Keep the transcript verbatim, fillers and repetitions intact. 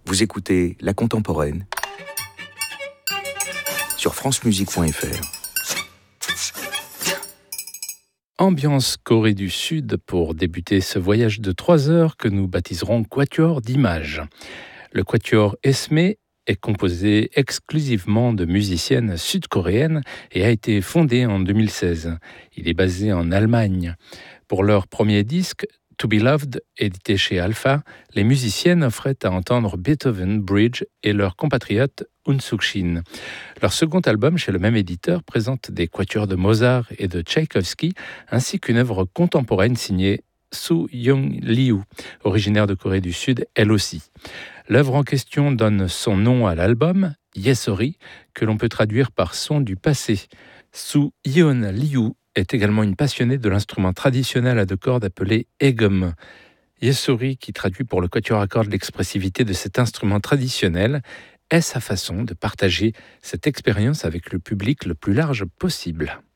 Vous écoutez La Contemporaine sur france musique point f r. Ambiance Corée du Sud pour débuter ce voyage de trois heures que nous baptiserons Quatuor d'images. Le Quatuor Esme est composé exclusivement de musiciennes sud-coréennes et a été fondé en deux mille seize. Il est basé en Allemagne. Pour leur premier disque, To Be Loved, édité chez Alpha, les musiciennes offraient à entendre Beethoven, Bridge et leur compatriote Eun Suk-shin. Leur second album chez le même éditeur présente des quatuors de Mozart et de Tchaïkovski, ainsi qu'une œuvre contemporaine signée Soo Young-Liu, originaire de Corée du Sud, elle aussi. L'œuvre en question donne son nom à l'album, Yesori, que l'on peut traduire par son du passé. Soo Yeon-Liu est également une passionnée de l'instrument traditionnel à deux cordes appelé egum. Yesori, qui traduit pour le quatuor à cordes l'expressivité de cet instrument traditionnel, est sa façon de partager cette expérience avec le public le plus large possible.